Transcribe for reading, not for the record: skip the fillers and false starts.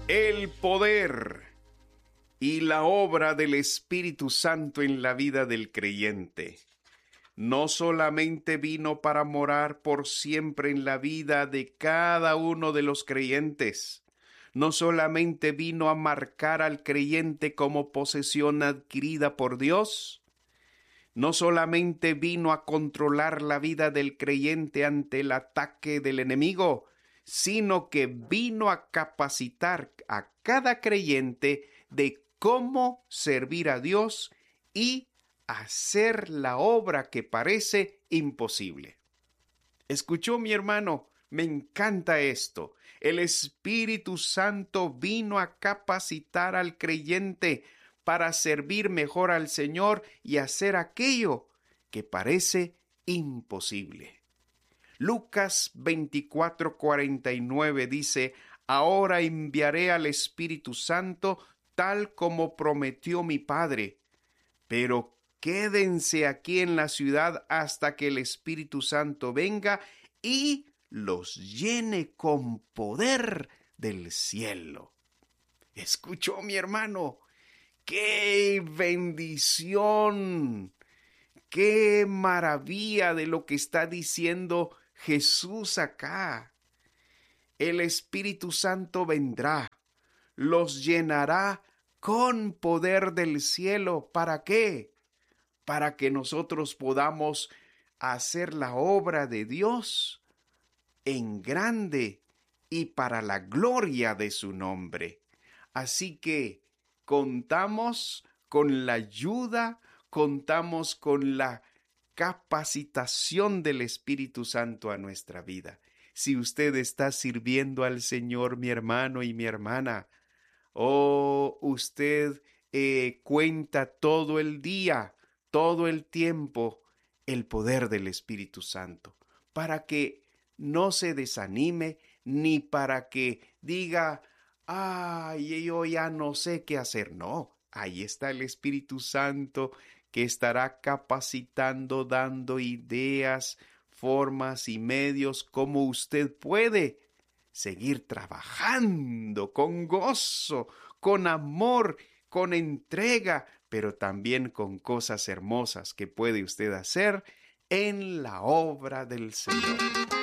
El poder y la obra del Espíritu Santo en la vida del creyente no solamente vino para morar por siempre en la vida de cada uno de los creyentes, no solamente vino a marcar al creyente como posesión adquirida por Dios, no solamente vino a controlar la vida del creyente ante el ataque del enemigo, sino que vino a capacitar a cada creyente de cómo servir a Dios y hacer la obra que parece imposible. ¿Escuchó, mi hermano? Me encanta esto. El Espíritu Santo vino a capacitar al creyente para servir mejor al Señor y hacer aquello que parece imposible. Lucas 24:49 dice: Ahora enviaré al Espíritu Santo tal como prometió mi Padre, pero quédense aquí en la ciudad hasta que el Espíritu Santo venga y los llene con poder del cielo. ¿Escuchó, mi hermano? ¡Qué bendición! ¡Qué maravilla de lo que está diciendo Jesús acá! El Espíritu Santo vendrá, los llenará con poder del cielo. ¿Para qué? Para que nosotros podamos hacer la obra de Dios en grande y para la gloria de su nombre. Así que contamos con la ayuda, contamos con la capacitación del Espíritu Santo a nuestra vida. Si usted está sirviendo al Señor, mi hermano y mi hermana, usted cuenta todo el día, todo el tiempo, el poder del Espíritu Santo, para que no se desanime, ni para que diga: ay, yo ya no sé qué hacer. No, ahí está el Espíritu Santo que estará capacitando, dando ideas, formas y medios como usted puede seguir trabajando con gozo, con amor, con entrega, pero también con cosas hermosas que puede usted hacer en la obra del Señor.